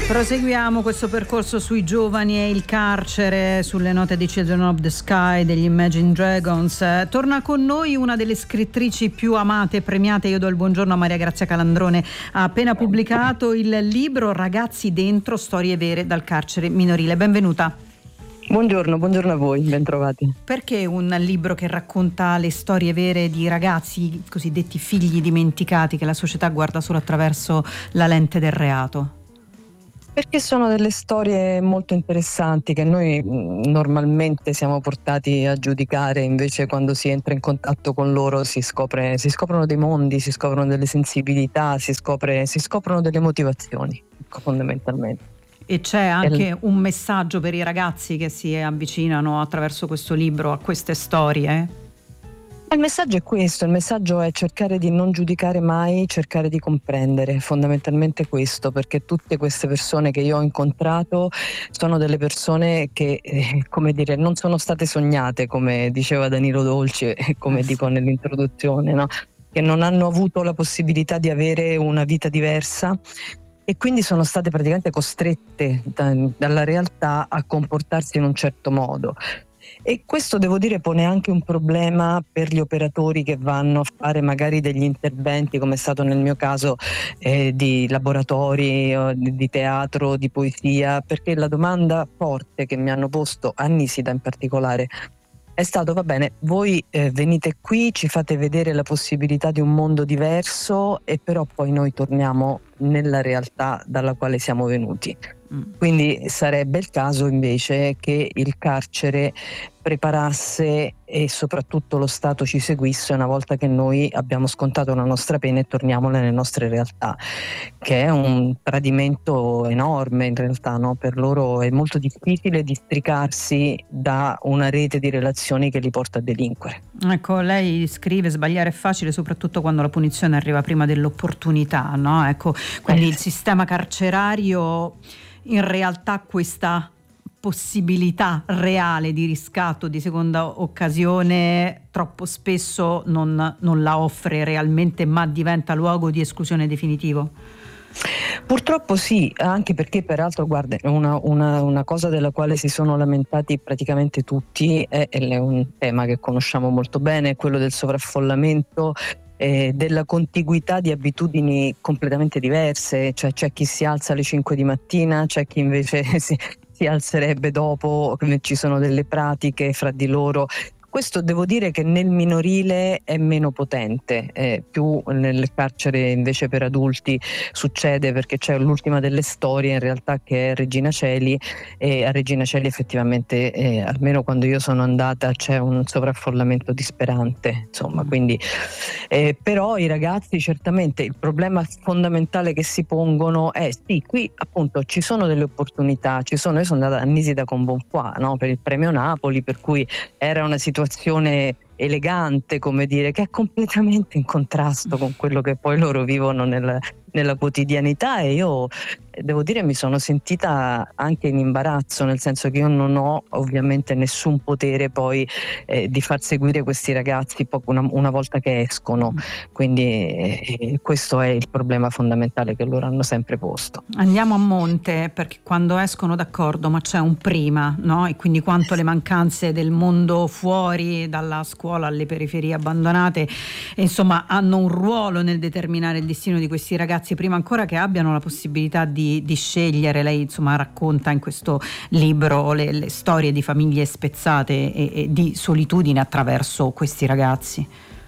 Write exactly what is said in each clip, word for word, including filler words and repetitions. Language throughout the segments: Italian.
Proseguiamo questo percorso sui giovani e il carcere, sulle note di Children of the Sky degli Imagine Dragons. Torna con noi una delle scrittrici più amate e premiate. Io do il buongiorno a Maria Grazia Calandrone. Ha appena pubblicato il libro Ragazzi dentro, storie vere dal carcere minorile. Benvenuta. Buongiorno, buongiorno a voi, bentrovati. Perché un libro che racconta le storie vere di ragazzi cosiddetti figli dimenticati che la società guarda solo attraverso la lente del reato? Perché sono delle storie molto interessanti che noi normalmente siamo portati a giudicare, invece quando si entra in contatto con loro si scopre, si scoprono dei mondi, si scoprono delle sensibilità, si scopre, si scoprono delle motivazioni, fondamentalmente. E c'è anche un messaggio per i ragazzi che si avvicinano attraverso questo libro a queste storie? Il messaggio è questo, il messaggio è cercare di non giudicare mai, cercare di comprendere, fondamentalmente questo, perché tutte queste persone che io ho incontrato sono delle persone che, eh, come dire, non sono state sognate, come diceva Danilo Dolci e come dico nell'introduzione, no? Che non hanno avuto la possibilità di avere una vita diversa e quindi sono state praticamente costrette da, dalla realtà a comportarsi in un certo modo. E questo, devo dire, pone anche un problema per gli operatori che vanno a fare magari degli interventi, come è stato nel mio caso, eh, di laboratori, di, di teatro, di poesia, perché la domanda forte che mi hanno posto, a Nisida in particolare, è stato: va bene, voi eh, venite qui, ci fate vedere la possibilità di un mondo diverso e però poi noi torniamo nella realtà dalla quale siamo venuti. Quindi sarebbe il caso invece che il carcere preparasse e soprattutto lo Stato ci seguisse una volta che noi abbiamo scontato la nostra pena e torniamo nelle nostre realtà, che è un tradimento enorme in realtà, no? Per loro è molto difficile districarsi da una rete di relazioni che li porta a delinquere. Ecco, lei scrive: sbagliare è facile soprattutto quando la punizione arriva prima dell'opportunità, no? Ecco, quindi il sistema carcerario in realtà questa possibilità reale di riscatto, di seconda occasione, troppo spesso non, non la offre realmente, ma diventa luogo di esclusione definitivo? Purtroppo sì, anche perché peraltro, guarda, una, una, una cosa della quale si sono lamentati praticamente tutti è, è un tema che conosciamo molto bene, quello del sovraffollamento, Eh, della contiguità di abitudini completamente diverse, cioè c'è chi si alza alle cinque di mattina, c'è chi invece si, si alzerebbe dopo, ci sono delle pratiche fra di loro. Questo devo dire che nel minorile è meno potente, eh, più nel carcere invece per adulti succede, perché c'è l'ultima delle storie in realtà che è Regina Coeli, e a Regina Coeli effettivamente, eh, almeno quando io sono andata, c'è un sovraffollamento disperante, insomma, quindi eh, però i ragazzi certamente il problema fondamentale che si pongono è: sì, qui appunto ci sono delle opportunità, ci sono, io sono andata a Nisida con Bonfoy, no, per il premio Napoli, per cui era una situazione elegante, come dire, che è completamente in contrasto con quello che poi loro vivono nel, nella quotidianità, e io devo dire mi sono sentita anche in imbarazzo, nel senso che io non ho ovviamente nessun potere poi eh, di far seguire questi ragazzi una, una volta che escono, quindi eh, questo è il problema fondamentale che loro hanno sempre posto. Andiamo a monte, perché quando escono d'accordo, ma c'è un prima, no? E quindi quanto le mancanze del mondo fuori dalla scuola alle periferie abbandonate, e insomma hanno un ruolo nel determinare il destino di questi ragazzi prima ancora che abbiano la possibilità di di scegliere. Lei insomma racconta in questo libro le, le storie di famiglie spezzate e, e di solitudine attraverso questi ragazzi.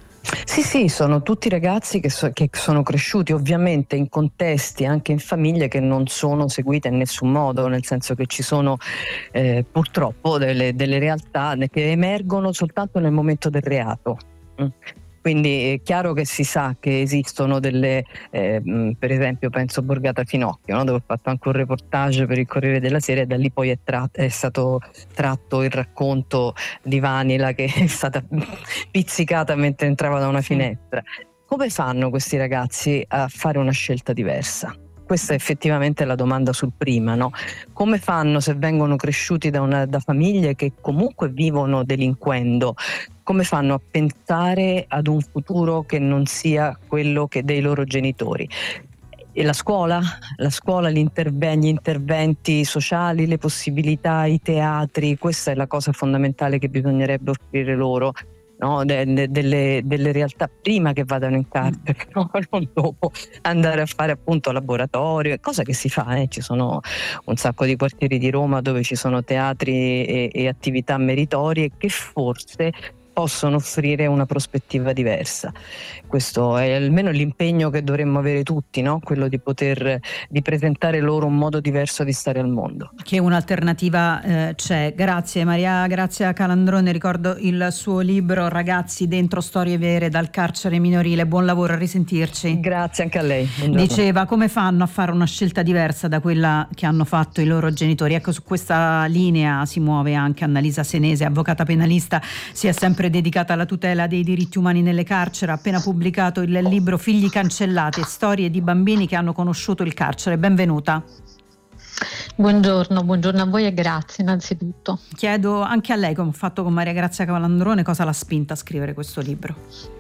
Sì, sì, sono tutti ragazzi che, so, che sono cresciuti ovviamente in contesti, anche in famiglie che non sono seguite in nessun modo, nel senso che ci sono eh, purtroppo delle, delle realtà che emergono soltanto nel momento del reato. Mm. Quindi è chiaro che si sa che esistono delle, eh, per esempio penso Borgata Finocchio, no? Dove ho fatto anche un reportage per il Corriere della Sera, e da lì poi è, tra- è stato tratto il racconto di Vanilla che è stata pizzicata mentre entrava da una finestra. Come fanno questi ragazzi a fare una scelta diversa? Questa è effettivamente la domanda sul prima, no? Come fanno, se vengono cresciuti da, una, da famiglie che comunque vivono delinquendo, come fanno a pensare ad un futuro che non sia quello che dei loro genitori? E la scuola, la scuola, gli interventi, gli interventi sociali, le possibilità, i teatri, questa è la cosa fondamentale che bisognerebbe offrire loro, no? De, de, delle, delle realtà prima che vadano in carcere, no? Non dopo andare a fare appunto laboratorio, cosa che si fa, eh? Ci sono un sacco di quartieri di Roma dove ci sono teatri e, e attività meritorie che forse possono offrire una prospettiva diversa. Questo è almeno l'impegno che dovremmo avere tutti, no? Quello di poter di presentare loro un modo diverso di stare al mondo. Che un'alternativa eh, c'è. Grazie Maria Grazia Calandrone, ricordo il suo libro Ragazzi dentro storie vere dal carcere minorile. Buon lavoro, a risentirci. Grazie anche a lei. Buongiorno. Diceva, come fanno a fare una scelta diversa da quella che hanno fatto i loro genitori? Ecco, su questa linea si muove anche Annalisa Senese, avvocata penalista, si è sempre dedicata alla tutela dei diritti umani nelle carceri, ha appena pubblicato il libro Figli cancellati, storie di bambini che hanno conosciuto il carcere. Benvenuta. Buongiorno, buongiorno a voi e grazie innanzitutto. Chiedo anche a lei, come ho fatto con Maria Grazia Calandrone, cosa l'ha spinta a scrivere questo libro?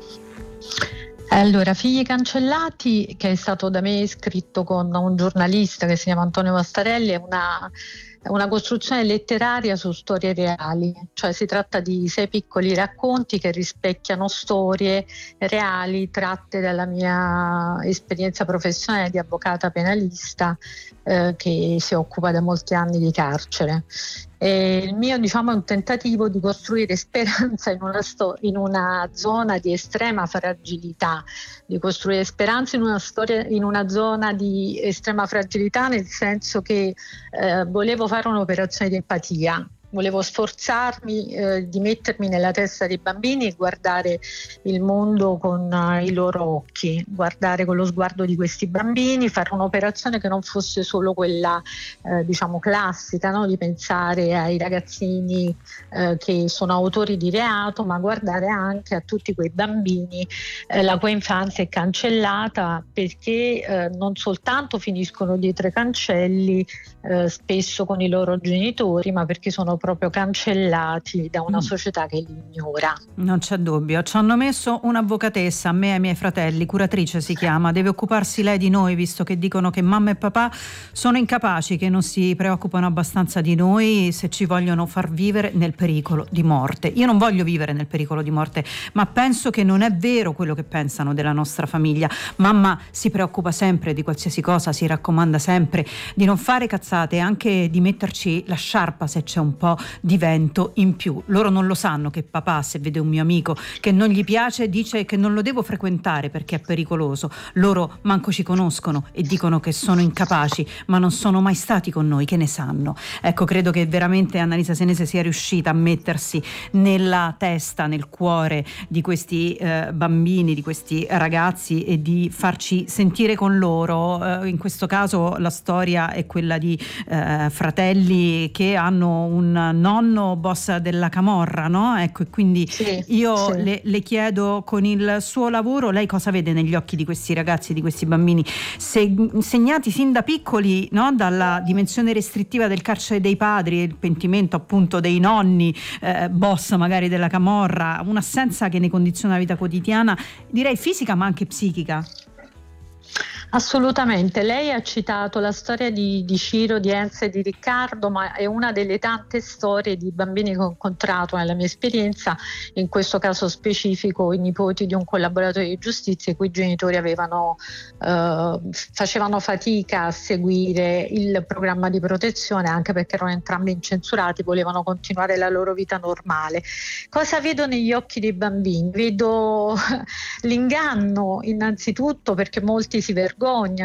Allora, Figli cancellati, che è stato da me scritto con un giornalista che si chiama Antonio Vastarelli, è una una costruzione letteraria su storie reali, cioè si tratta di sei piccoli racconti che rispecchiano storie reali tratte dalla mia esperienza professionale di avvocata penalista eh, che si occupa da molti anni di carcere. E il mio, diciamo, è un tentativo di costruire speranza in una, sto- in una zona di estrema fragilità, di costruire speranza in una storia, in una zona di estrema fragilità, nel senso che eh, volevo fare un'operazione di empatia. Volevo sforzarmi eh, di mettermi nella testa dei bambini e guardare il mondo con uh, i loro occhi, guardare con lo sguardo di questi bambini, fare un'operazione che non fosse solo quella eh, diciamo classica, no? Di pensare ai ragazzini eh, che sono autori di reato, ma guardare anche a tutti quei bambini eh, la cui infanzia è cancellata perché eh, non soltanto finiscono dietro i cancelli, eh, spesso con i loro genitori, ma perché sono proprio cancellati da una mm. società che li ignora. Non c'è dubbio. Ci hanno messo un'avvocatessa, a me e ai miei fratelli, curatrice si chiama, deve occuparsi lei di noi, visto che dicono che mamma e papà sono incapaci, che non si preoccupano abbastanza di noi, se ci vogliono far vivere nel pericolo di morte. Io non voglio vivere nel pericolo di morte, ma penso che non è vero quello che pensano della nostra famiglia. Mamma si preoccupa sempre di qualsiasi cosa, si raccomanda sempre di non fare cazzate, anche di metterci la sciarpa se c'è un po' di vento in più. Loro non lo sanno che papà, se vede un mio amico che non gli piace, dice che non lo devo frequentare perché è pericoloso. Loro manco ci conoscono e dicono che sono incapaci, ma non sono mai stati con noi, che ne sanno. Ecco, credo che veramente Annalisa Senese sia riuscita a mettersi nella testa, nel cuore di questi eh, bambini, di questi ragazzi, e di farci sentire con loro. Eh, in questo caso la storia è quella di eh, fratelli che hanno un nonno boss della camorra, no? Ecco, e quindi sì, io sì. Le, le chiedo, con il suo lavoro, lei cosa vede negli occhi di questi ragazzi, di questi bambini, se, segnati sin da piccoli, no? Dalla dimensione restrittiva del carcere dei padri, il pentimento appunto dei nonni, eh, boss magari della camorra, un'assenza che ne condiziona la vita quotidiana, direi fisica ma anche psichica. Assolutamente, lei ha citato la storia di, di Ciro, di Enzo e di Riccardo, ma è una delle tante storie di bambini che ho incontrato nella mia esperienza, in questo caso specifico i nipoti di un collaboratore di giustizia i cui genitori avevano, eh, facevano fatica a seguire il programma di protezione, anche perché erano entrambi incensurati, volevano continuare la loro vita normale. Cosa vedo negli occhi dei bambini? Vedo l'inganno innanzitutto, perché molti si vergognano,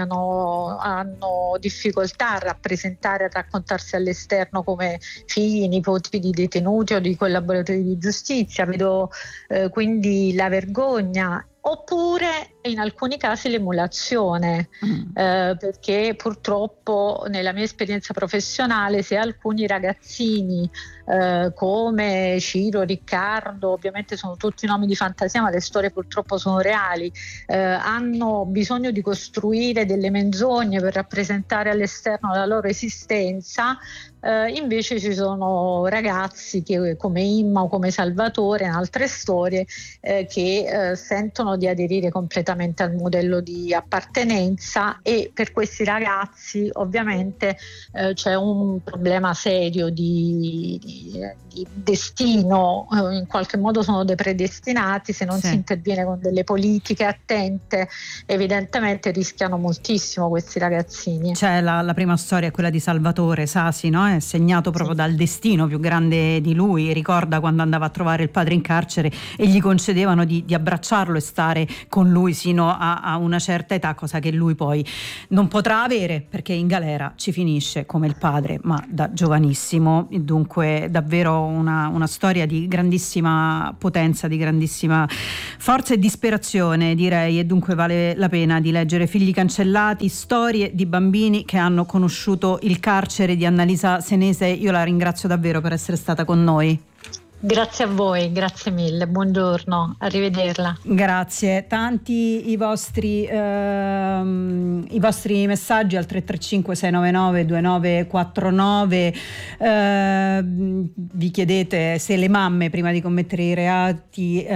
hanno difficoltà a rappresentare, a raccontarsi all'esterno come figli, nipoti di detenuti o di collaboratori di giustizia. Vedo eh, quindi la vergogna, oppure in alcuni casi l'emulazione, mm. eh, perché purtroppo nella mia esperienza professionale, se alcuni ragazzini eh, come Ciro, Riccardo, ovviamente sono tutti nomi di fantasia ma le storie purtroppo sono reali, eh, hanno bisogno di costruire delle menzogne per rappresentare all'esterno la loro esistenza, eh, invece ci sono ragazzi che, come Imma o come Salvatore in altre storie, eh, che eh, sentono decidono di aderire completamente al modello di appartenenza, e per questi ragazzi ovviamente eh, c'è un problema serio di, di, di destino, eh, in qualche modo sono dei predestinati, se non sì. si interviene con delle politiche attente evidentemente rischiano moltissimo questi ragazzini. C'è la, la prima storia, quella di Salvatore Sasi, no? È segnato proprio sì. dal destino più grande di lui. Ricorda quando andava a trovare il padre in carcere e gli concedevano di, di abbracciarlo e stare con lui sino a, a una certa età, cosa che lui poi non potrà avere perché in galera ci finisce come il padre, ma da giovanissimo. Dunque davvero una, una storia di grandissima potenza, di grandissima forza e disperazione, direi, e dunque vale la pena di leggere Figli cancellati, storie di bambini che hanno conosciuto il carcere, di Annalisa Senese. Io la ringrazio davvero per essere stata con noi. Grazie a voi, grazie mille, buongiorno, arrivederla. Grazie, tanti i vostri ehm, i vostri messaggi al tre tre cinque sei nove nove due nove quattro nove. Eh, vi chiedete se le mamme prima di commettere i reati